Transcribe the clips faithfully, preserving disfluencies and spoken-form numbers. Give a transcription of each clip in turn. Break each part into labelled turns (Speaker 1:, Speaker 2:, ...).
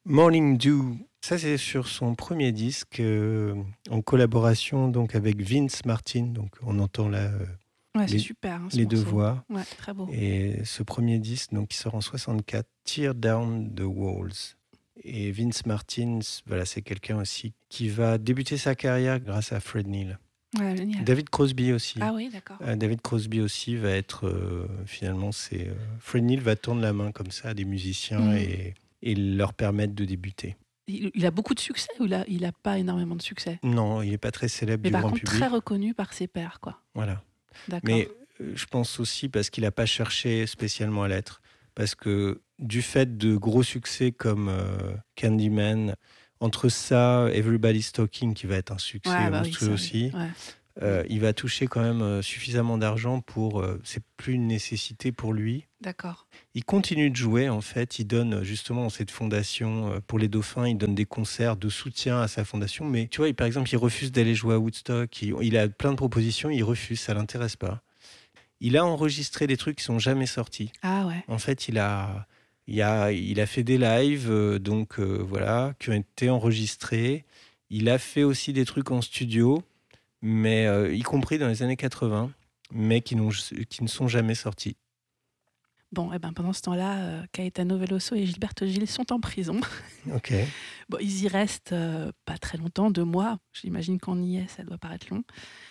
Speaker 1: Morning Dew, ça c'est sur son premier disque euh, en collaboration donc avec Vince Martin. Donc on entend là euh,
Speaker 2: Ouais,
Speaker 1: les,
Speaker 2: c'est super, hein, ce
Speaker 1: les deux
Speaker 2: morceau.
Speaker 1: voix.
Speaker 2: Ouais, très beau.
Speaker 1: Et ce premier disque donc qui sort en soixante-quatre, Tear Down the Walls. Et Vince Martin, voilà, c'est quelqu'un aussi qui va débuter sa carrière grâce à Fred Neil.
Speaker 2: Ouais, génial.
Speaker 1: David Crosby aussi.
Speaker 2: Ah oui, d'accord.
Speaker 1: Euh, David Crosby aussi va être euh, finalement c'est euh, Fred Neil va tendre la main comme ça à des musiciens
Speaker 2: Mm.
Speaker 1: et, et leur permettre de débuter.
Speaker 2: Il, il a beaucoup de succès ou il a, il a pas énormément de succès?
Speaker 1: Non, il n'est pas très célèbre
Speaker 2: Mais
Speaker 1: du
Speaker 2: par
Speaker 1: grand
Speaker 2: contre,
Speaker 1: public.
Speaker 2: très reconnu par ses pairs, quoi.
Speaker 1: Voilà.
Speaker 2: D'accord.
Speaker 1: Mais euh, je pense aussi parce qu'il n'a pas cherché spécialement à l'être. Parce que du fait de gros succès comme euh, Candyman, entre ça, Everybody's Talking, qui va être un succès
Speaker 2: Ouais, bah
Speaker 1: monstrueux
Speaker 2: oui, ça,
Speaker 1: aussi,
Speaker 2: ouais.
Speaker 1: euh, il va toucher quand même euh, suffisamment d'argent pour... Euh, c'est plus une nécessité pour lui.
Speaker 2: D'accord.
Speaker 1: Il continue de jouer, en fait. Il donne justement cette fondation euh, pour les dauphins. Il donne des concerts de soutien à sa fondation. Mais tu vois, il, par exemple, il refuse d'aller jouer à Woodstock. Il, il a plein de propositions. Il refuse. Ça ne l'intéresse pas. Il a enregistré des trucs qui ne sont jamais sortis.
Speaker 2: Ah ouais.
Speaker 1: En fait, il a, il a, il a fait des lives euh, donc, euh, voilà, qui ont été enregistrés. Il a fait aussi des trucs en studio, mais, euh, y compris dans les années quatre-vingts, mais qui, n'ont, qui ne sont jamais sortis.
Speaker 2: Bon, et ben pendant ce temps-là, euh, Caetano Veloso et Gilberto Gil sont en prison.
Speaker 1: Ok.
Speaker 2: Bon, ils y restent euh, pas très longtemps, deux mois. J'imagine qu'on y est, ça doit paraître long.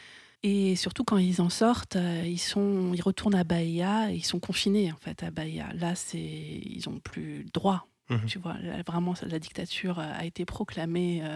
Speaker 2: Et surtout quand ils en sortent, euh, ils sont, ils retournent à Bahia et ils sont confinés en fait à Bahia. Là, c'est, ils ont plus droit.
Speaker 1: Mhm.
Speaker 2: Tu vois, là, vraiment, la dictature a été proclamée. Euh,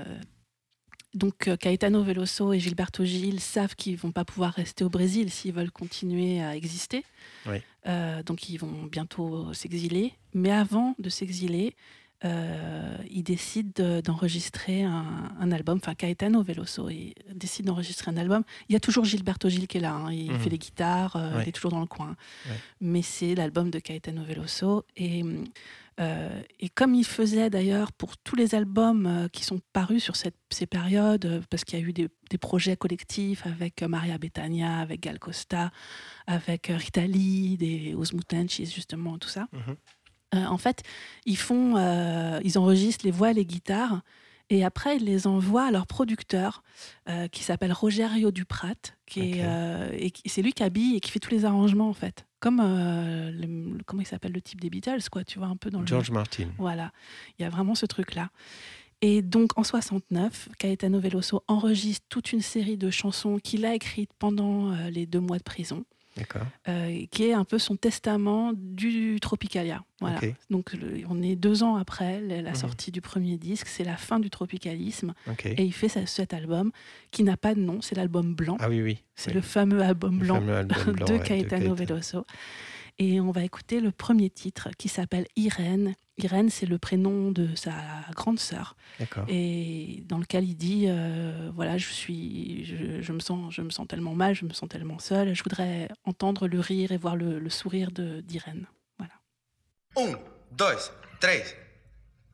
Speaker 2: Donc euh, Caetano Veloso et Gilberto Gil savent qu'ils vont pas pouvoir rester au Brésil s'ils veulent continuer à exister.
Speaker 1: Oui.
Speaker 2: Euh, donc ils vont bientôt s'exiler. Mais avant de s'exiler, euh, ils décident de, d'enregistrer un, un album. Enfin, Caetano Veloso il décide d'enregistrer un album. Il y a toujours Gilberto Gil qui est là. Hein. Il
Speaker 1: Mhm.
Speaker 2: fait les guitares, euh,
Speaker 1: Ouais.
Speaker 2: il est toujours dans le coin.
Speaker 1: Ouais.
Speaker 2: Mais c'est l'album de Caetano Veloso. Et... Euh, et comme il faisait d'ailleurs pour tous les albums euh, qui sont parus sur cette, ces périodes, euh, parce qu'il y a eu des, des projets collectifs avec euh, Maria Bethânia, avec Gal Costa, avec euh, Rita Lee, des Osmutensis justement, tout ça. Mm-hmm. Euh, en fait, ils font, euh, ils enregistrent les voix et les guitares, et après ils les envoient à leur producteur euh, qui s'appelle Rogerio Duprat, qui est, okay. euh, et qui, c'est lui qui habille et qui fait tous les arrangements en fait. Comme euh, le, comment il s'appelle le type des Beatles, quoi, tu vois, un peu dans le
Speaker 1: George Martin.
Speaker 2: Voilà, il y a vraiment ce truc-là. Et donc en soixante-neuf, Caetano Veloso enregistre toute une série de chansons qu'il a écrites pendant euh, les deux mois de prison.
Speaker 1: D'accord.
Speaker 2: Euh, qui est un peu son testament du Tropicalia. Voilà. Okay. Donc le, on est deux ans après la, la mmh. sortie du premier disque, c'est la fin du tropicalisme, okay. Et il fait ça, cet album qui n'a pas de nom, c'est l'album blanc.
Speaker 1: Ah oui, oui.
Speaker 2: C'est
Speaker 1: oui.
Speaker 2: le fameux album
Speaker 1: le
Speaker 2: blanc,
Speaker 1: fameux album blanc
Speaker 2: de,
Speaker 1: ouais,
Speaker 2: Caetano
Speaker 1: de Caetano
Speaker 2: Veloso. Et on va écouter le premier titre qui s'appelle Irène. Irène, c'est le prénom de sa grande sœur.
Speaker 1: D'accord.
Speaker 2: Et dans lequel il dit, euh, voilà, je suis, je, je me sens, je me sens tellement mal, je me sens tellement seule. Je voudrais entendre le rire et voir le, le sourire de d'Irène. Voilà.
Speaker 3: Un, deux, trois.